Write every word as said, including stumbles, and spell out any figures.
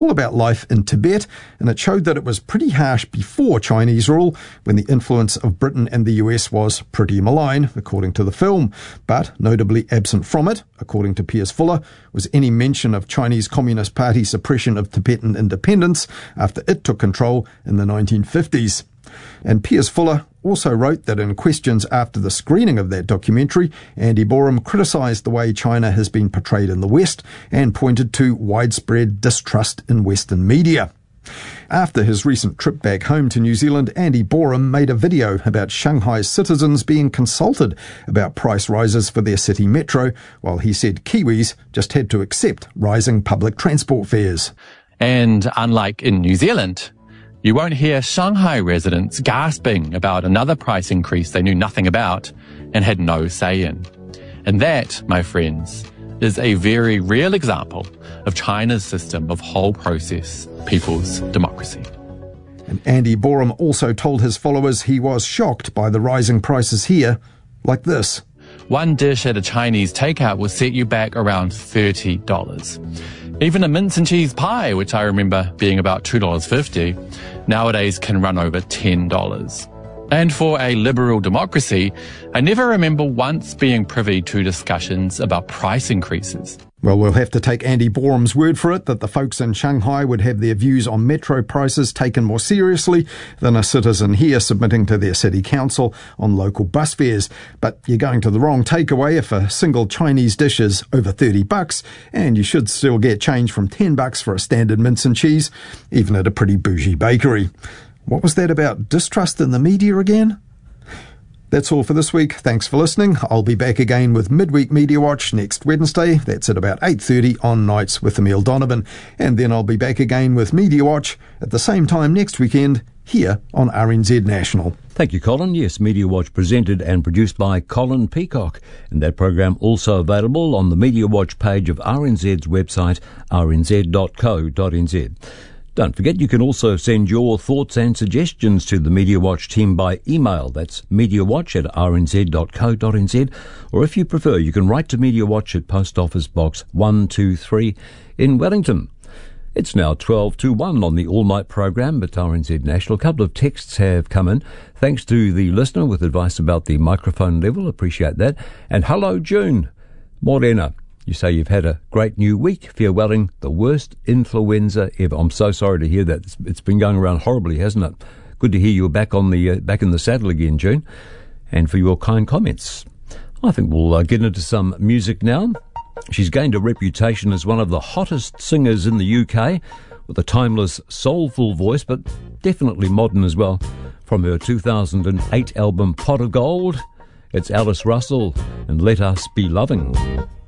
all about life in Tibet, and it showed that it was pretty harsh before Chinese rule, when the influence of Britain and the U S was pretty malign, according to the film. But notably absent from it, according to Piers Fuller, was any mention of Chinese Communist Party suppression of Tibetan independence after it took control in the nineteen fifties. And Piers Fuller also wrote that in questions after the screening of that documentary, Andy Borum criticised the way China has been portrayed in the West and pointed to widespread distrust in Western media. After his recent trip back home to New Zealand, Andy Borum made a video about Shanghai's citizens being consulted about price rises for their city metro, while he said Kiwis just had to accept rising public transport fares. And unlike in New Zealand, you won't hear Shanghai residents gasping about another price increase they knew nothing about and had no say in. And that, my friends, is a very real example of China's system of whole process people's democracy. And Andy Borum also told his followers he was shocked by the rising prices here, like this. One dish at a Chinese takeout will set you back around thirty dollars. Even a mince and cheese pie, which I remember being about two dollars fifty, nowadays can run over ten dollars. And for a liberal democracy, I never remember once being privy to discussions about price increases. Well, we'll have to take Andy Borum's word for it that the folks in Shanghai would have their views on metro prices taken more seriously than a citizen here submitting to their city council on local bus fares. But you're going to the wrong takeaway if a single Chinese dish is over thirty bucks, and you should still get change from ten bucks for a standard mince and cheese, even at a pretty bougie bakery. What was that about distrust in the media again? That's all for this week. Thanks for listening. I'll be back again with Midweek Media Watch next Wednesday. That's at about eight thirty on Nights with Emile Donovan. And then I'll be back again with Media Watch at the same time next weekend here on R N Z National. Thank you, Colin. Yes, Media Watch presented and produced by Colin Peacock. And that program also available on the Media Watch page of R N Z's website, r n z dot co dot n z. Don't forget you can also send your thoughts and suggestions to the Media Watch team by email. That's mediawatch at r n z dot co dot n z. Or if you prefer, you can write to Media Watch at Post Office Box one two three in Wellington. It's now twelve to one on the all-night program at R N Z National. A couple of texts have come in. Thanks to the listener with advice about the microphone level. Appreciate that. And hello, June. Morena. You say you've had a great new week. Farewelling the worst influenza ever. I'm so sorry to hear that. It's, it's been going around horribly, hasn't it? Good to hear you're back on the uh, back in the saddle again, June, and for your kind comments. I think we'll uh, get into some music now. She's gained a reputation as one of the hottest singers in the U K, with a timeless, soulful voice, but definitely modern as well. From her two thousand eight album Pot of Gold, it's Alice Russell and Let Us Be Loving.